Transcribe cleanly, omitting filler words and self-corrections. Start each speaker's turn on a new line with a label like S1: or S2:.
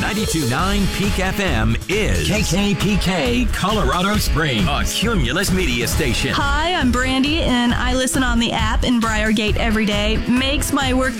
S1: 92.9 Peak FM is KKPK Colorado Springs, a Cumulus media station.
S2: Hi, I'm Brandy, and I listen on the app in Briargate every day. Makes my work